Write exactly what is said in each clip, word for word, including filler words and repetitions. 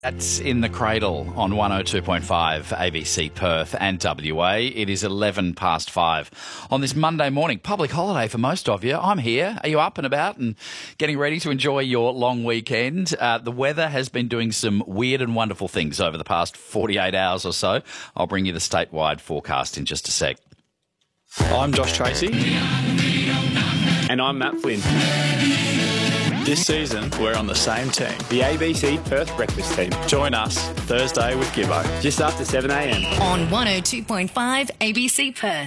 That's In the Cradle on one oh two point five A B C Perth and W A. It is eleven past five on this Monday morning. Public holiday for most of you. I'm here. Are you up and about and getting ready to enjoy your long weekend? Uh, the weather has been doing some weird and wonderful things over the past forty-eight hours or so. I'll bring you the statewide forecast in just a sec. I'm Josh Tracy. And I'm Matt Flynn. This season, we're on the same team. The A B C Perth Breakfast Team. Join us Thursday with Gibbo. Just after seven a m. On one oh two point five A B C Perth.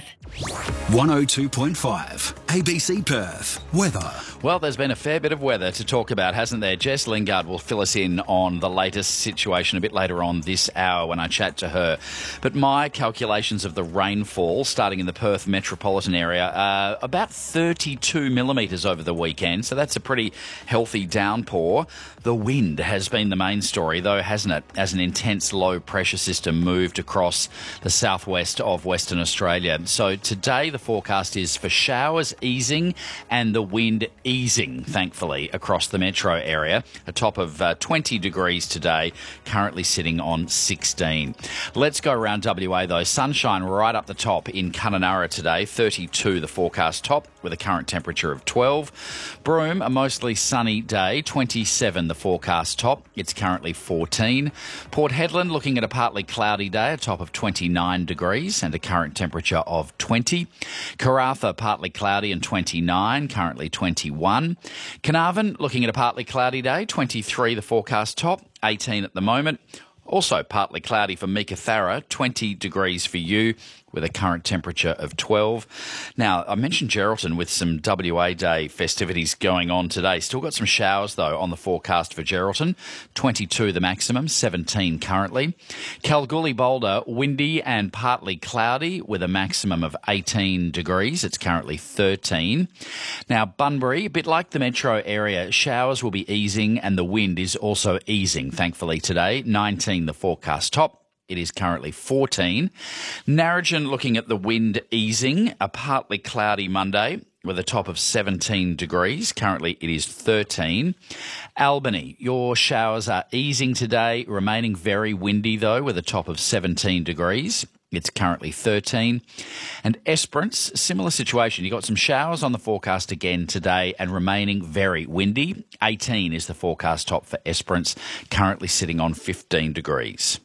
one oh two point five A B C Perth. Weather. Well, there's been a fair bit of weather to talk about, hasn't there? Jess Lingard will fill us in on the latest situation a bit later on this hour when I chat to her. But my calculations of the rainfall starting in the Perth metropolitan area are about thirty-two millimetres over the weekend, so that's a pretty healthy downpour. The wind has been the main story, though, hasn't it? As an intense low pressure system moved across the southwest of Western Australia. So today the forecast is for showers easing and the wind easing, thankfully, across the metro area. A top of uh, twenty degrees today, currently sitting on sixteen. Let's go around W A, though. Sunshine right up the top in Kununurra today, thirty-two the forecast top, with a current temperature of twelve. Broome, a mostly sunny day, twenty-seven the forecast top. It's currently fourteen. Port Hedland looking at a partly cloudy day, a top of twenty-nine degrees and a current temperature of twenty. Karratha, partly cloudy and twenty-nine, currently twenty-one. Carnarvon looking at a partly cloudy day, twenty-three the forecast top, eighteen at the moment. Also partly cloudy for Meekatharra, twenty degrees for you, with a current temperature of twelve. Now, I mentioned Geraldton with some W A Day festivities going on today. Still got some showers, though, on the forecast for Geraldton. twenty-two the maximum, seventeen currently. Kalgoorlie Boulder, windy and partly cloudy with a maximum of eighteen degrees. It's currently thirteen. Now, Bunbury, a bit like the metro area, showers will be easing and the wind is also easing, thankfully, today. nineteen the forecast top. It is currently fourteen. Narrogin looking at the wind easing, a partly cloudy Monday with a top of seventeen degrees. Currently it is thirteen. Albany, your showers are easing today, remaining very windy though, with a top of seventeen degrees. It's currently thirteen. And Esperance, similar situation. You've got some showers on the forecast again today and remaining very windy. eighteen is the forecast top for Esperance, currently sitting on fifteen degrees.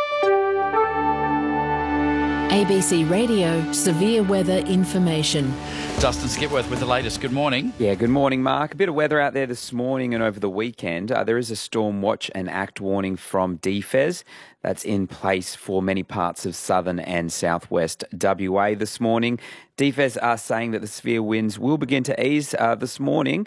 A B C Radio Severe Weather Information. Dustin Skipworth with the latest. Good morning. Yeah, good morning, Mark. A bit of weather out there this morning and over the weekend. Uh, there is a storm watch and act warning from D F E S. That's in place for many parts of southern and southwest W A this morning. D F E S are saying that the severe winds will begin to ease uh, this morning,